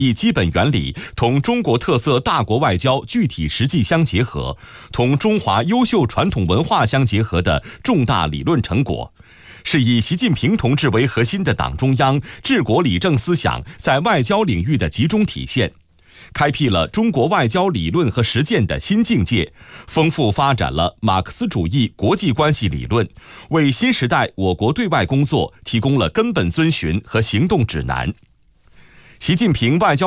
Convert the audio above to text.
以基本原理同中国特色大国外交具体实际相结合，同中华优秀传统文化相结合的重大理论成果，是以习近平同志为核心的党中央治国理政思想在外交领域的集中体现，开辟了中国外交理论和实践的新境界，丰富发展了马克思主义国际关系理论，为新时代我国对外工作提供了根本遵循和行动指南。习近平外交